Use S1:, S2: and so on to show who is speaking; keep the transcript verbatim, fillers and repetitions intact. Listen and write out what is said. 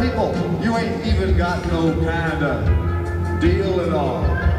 S1: people, you ain't even got no kind of deal at all.